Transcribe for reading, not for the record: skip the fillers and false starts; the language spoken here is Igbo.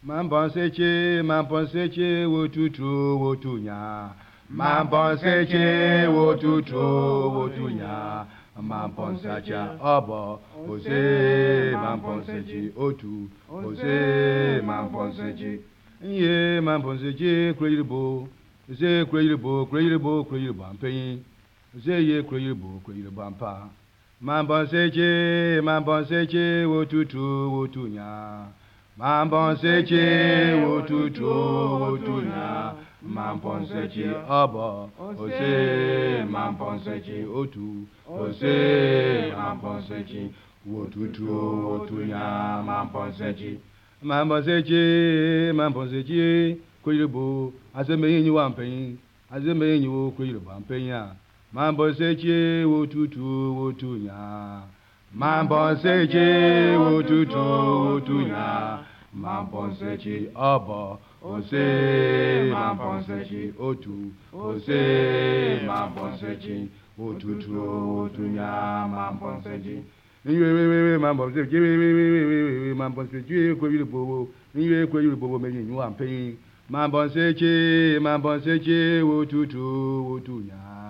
Mamponseche, wotutu, wotunya. Mamponseche, wotutu, wotunya. Mamponsacha, obo, ose, mamponseche, otu, ose, mamponseche. Ye, mamponseche, credible. Ze credible, I'm paying. Ze ye credible, I'm pa. Mamponseche, wotutu, wotunya. Mamponseche, wotutu, wotunya. Mamponseche, obo, ose, mamponseche, otu, ose, mamponseche, wotutu, wotunya, mamponseche. Mamponseche, credible. As a man you want paying, as a man you credible, I'm paying. Mamponseche, wotutu, wotunya. Mamponseche, wotutu, wotunya. Mamponseche, obo, ose, mamponseche, otu, ose, mamponseche, wotutu, wotunya, mamponseche. Mamponseche, kweyiribo, menye you want paying. Mamponseche, wotutu, wotunya.